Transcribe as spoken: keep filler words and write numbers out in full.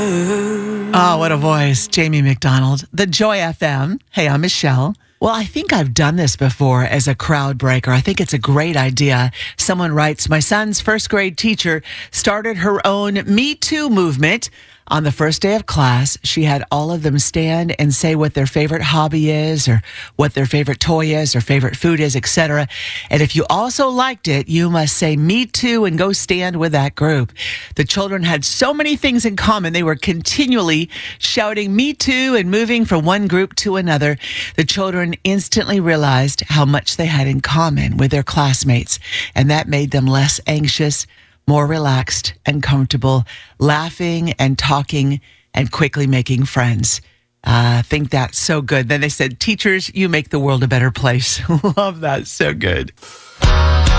Oh, what a voice. Jamie McDonald, the Joy F M. Hey, I'm Michelle. Well, I think I've done this before as a crowd breaker. I think it's a great idea. Someone writes, my son's first grade teacher started her own Me Too movement. On the first day of class, she had all of them stand and say what their favorite hobby is or what their favorite toy is or favorite food is, et cetera. And if you also liked it, you must say me too and go stand with that group. The children had so many things in common. They were continually shouting me too and moving from one group to another. The children instantly realized how much they had in common with their classmates, and that made them less anxious, more relaxed and comfortable, laughing and talking and quickly making friends. I uh, think that's so good. Then they said, teachers, you make the world a better place. Love that. So good.